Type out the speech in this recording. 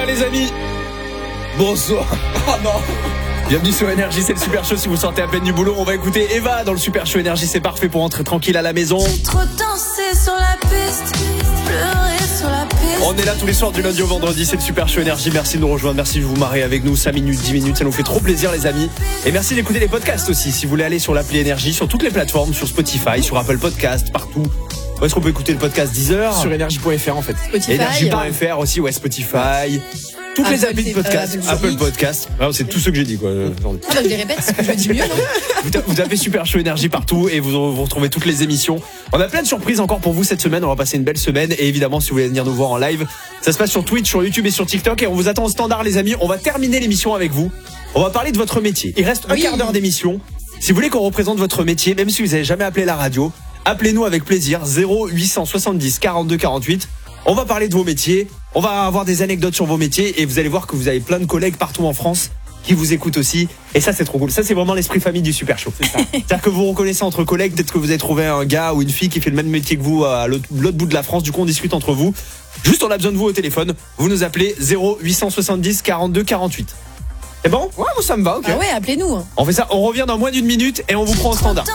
Les amis, bonsoir. Oh non. Bienvenue sur Énergie, c'est le Super Show. Si vous sortez à peine du boulot, on va écouter Eva dans le Super Show Énergie. C'est parfait pour rentrer tranquille à la maison. J'ai trop dansé sur la piste, pleuré sur la piste. On est là tous les soirs du lundi au vendredi, c'est le Super Show Énergie. Merci de nous rejoindre, merci de vous marrer avec nous 5 minutes, 10 minutes, ça nous fait trop plaisir les amis. Et merci d'écouter les podcasts aussi. Si vous voulez aller sur l'appli Énergie, sur toutes les plateformes, sur Spotify, sur Apple Podcast, partout. Où est-ce qu'on peut écouter le podcast Deezer? Sur énergie.fr en fait. Spotify. Énergie.fr aussi, ouais, Spotify. Toutes les applis de podcast, Apple Podcast. C'est tout ce que j'ai dit, quoi. Ah bah je les répète, parce que je le dis mieux, non? Vous tapez Super Show Énergie partout et vous retrouvez toutes les émissions. On a plein de surprises encore pour vous cette semaine. On va passer une belle semaine. Et évidemment, si vous voulez venir nous voir en live, ça se passe sur Twitch, sur YouTube et sur TikTok. Et on vous attend au standard, les amis. On va terminer l'émission avec vous. On va parler de votre métier. Il reste un quart d'heure d'émission. Si vous voulez qu'on représente votre métier, même si vous n'avez jamais appelé la radio, appelez-nous avec plaisir. 0870 42 48. On va parler de vos métiers, on va avoir des anecdotes sur vos métiers et vous allez voir que vous avez plein de collègues partout en France qui vous écoutent aussi. Et ça, c'est trop cool. Ça, c'est vraiment l'esprit famille du Super Show. C'est-à-dire que vous reconnaissez entre collègues, peut-être que vous avez trouvé un gars ou une fille qui fait le même métier que vous à l'autre bout de la France. Du coup, on discute entre vous. Juste, on a besoin de vous au téléphone. Vous nous appelez 0870 42 48. C'est bon? Ouais, moi ça me va, ok. Ah ouais, appelez-nous. On fait ça, on revient dans moins d'une minute et on vous prend au standard.